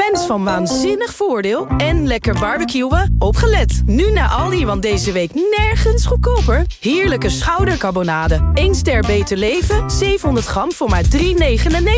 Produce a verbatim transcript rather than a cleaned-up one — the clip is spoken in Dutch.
fans van waanzinnig voordeel en lekker barbecuen? Opgelet! Nu naar Aldi, want deze week nergens goedkoper. Heerlijke schoudercarbonade. één ster Beter Leven, zevenhonderd gram voor maar drie negenennegentig.